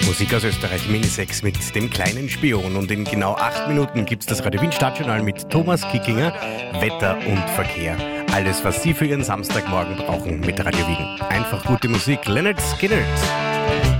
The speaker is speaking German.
Musik aus Österreich, Minisex mit dem kleinen Spion. Und in genau 8 Minuten gibt's das Radio Wien Stadtjournal mit Thomas Kickinger, Wetter und Verkehr. Alles, was Sie für Ihren Samstagmorgen brauchen mit Radio Wien. Einfach gute Musik. Lynyrd Skynyrd.